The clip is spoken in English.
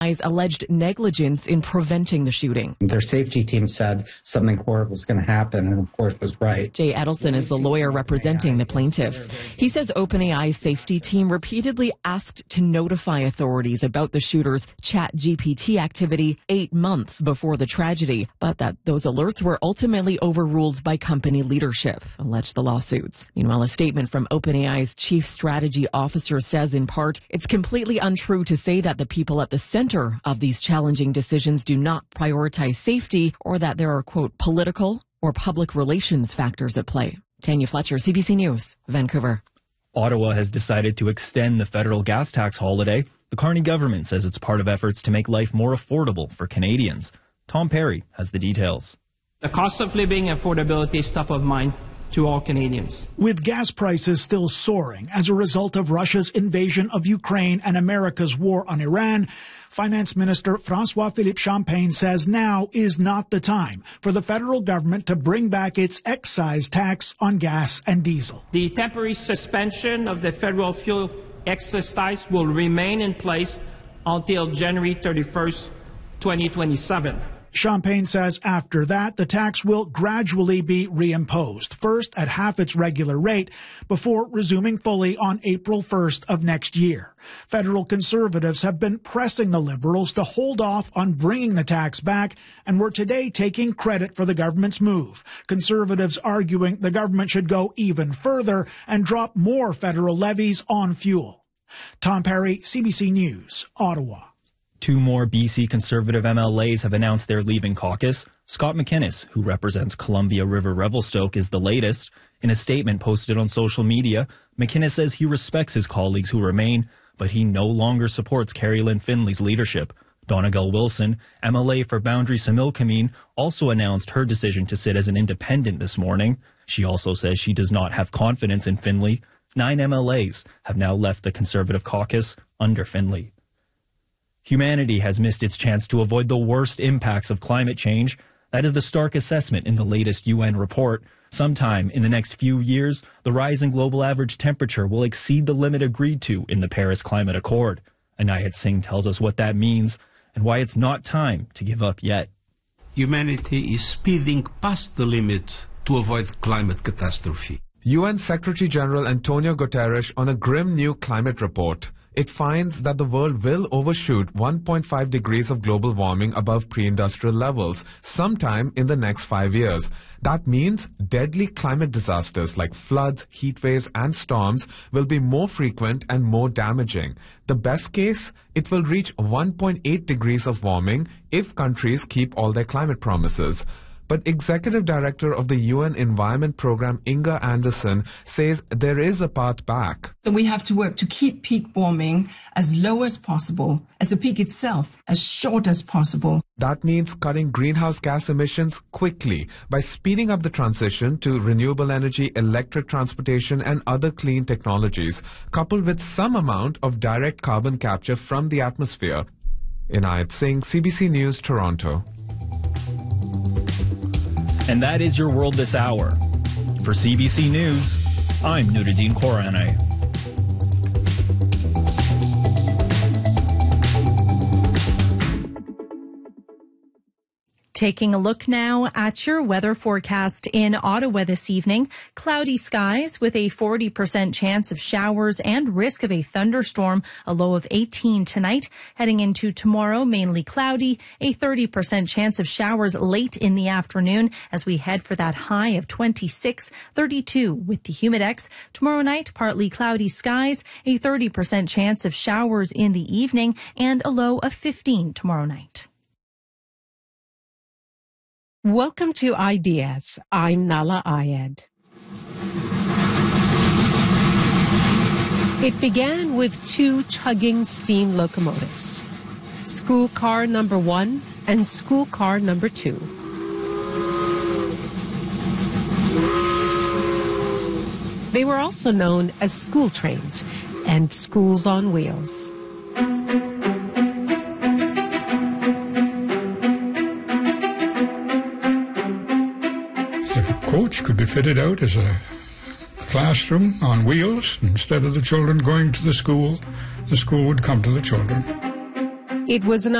alleged negligence in preventing the shooting. Their safety team said something horrible was going to happen, and of course was right. Jay Edelson is the lawyer representing the plaintiffs. He says OpenAI's safety team repeatedly asked to notify authorities about the shooter's ChatGPT activity 8 months before the tragedy, but that those alerts were ultimately overruled by company leadership, alleged the lawsuits. Meanwhile, a statement from OpenAI's chief strategy officer says, in part, it's completely untrue to say that the people at the center of these challenging decisions do not prioritize safety or that there are, quote, political or public relations factors at play. Tanya Fletcher, CBC News, Vancouver. Ottawa has decided to extend the federal gas tax holiday. The Carney government says it's part of efforts to make life more affordable for Canadians. Tom Perry has the details. The cost of living and affordability is top of mind to all Canadians. With gas prices still soaring as a result of Russia's invasion of Ukraine and America's war on Iran, Finance Minister François-Philippe Champagne says now is not the time for the federal government to bring back its excise tax on gas and diesel. The temporary suspension of the federal fuel excise tax will remain in place until January 31st, 2027. Champagne says after that, the tax will gradually be reimposed, first at half its regular rate, before resuming fully on April 1st of next year. Federal Conservatives have been pressing the Liberals to hold off on bringing the tax back and were today taking credit for the government's move. Conservatives arguing the government should go even further and drop more federal levies on fuel. Tom Perry, CBC News, Ottawa. 2 more BC Conservative MLAs have announced they're leaving caucus. Scott McInnes, who represents Columbia River Revelstoke, is the latest. In a statement posted on social media, McInnes says he respects his colleagues who remain, but he no longer supports Carrie Lynn Finley's leadership. Donegal Wilson, MLA for Boundary Similkameen, also announced her decision to sit as an independent this morning. She also says she does not have confidence in Finley. 9 MLAs have now left the Conservative caucus under Finley. Humanity has missed its chance to avoid the worst impacts of climate change. That is the stark assessment in the latest UN report. Sometime in the next few years, the rise in global average temperature will exceed the limit agreed to in the Paris Climate Accord. Anayat Singh tells us what that means and why it's not time to give up yet. Humanity is speeding past the limit to avoid climate catastrophe. UN Secretary-General Antonio Guterres on a grim new climate report. It finds that the world will overshoot 1.5 degrees of global warming above pre-industrial levels sometime in the next 5 years. That means deadly climate disasters like floods, heat waves and storms will be more frequent and more damaging. The best case, it will reach 1.8 degrees of warming if countries keep all their climate promises. But Executive Director of the UN Environment Programme, Inga Anderson, says there is a path back. We have to work to keep peak warming as low as possible, as the peak itself as short as possible. That means cutting greenhouse gas emissions quickly by speeding up the transition to renewable energy, electric transportation and other clean technologies, coupled with some amount of direct carbon capture from the atmosphere. Inayat Singh, CBC News, Toronto. And that is your world this hour. For CBC News, I'm Nuruddin Korane. Taking a look now at your weather forecast in Ottawa this evening. Cloudy skies with a 40% chance of showers and risk of a thunderstorm, a low of 18 tonight. Heading into tomorrow, mainly cloudy, a 30% chance of showers late in the afternoon as we head for that high of 26, 32 with the humidex. Tomorrow night, partly cloudy skies, a 30% chance of showers in the evening, and a low of 15 tomorrow night. Welcome to Ideas. I'm Nala Ayed. It began with 2 chugging steam locomotives, school car number 1 and school car number 2. They were also known as school trains and schools on wheels. Coach could be fitted out as a classroom on wheels. Instead of the children going to the school would come to the children. It was an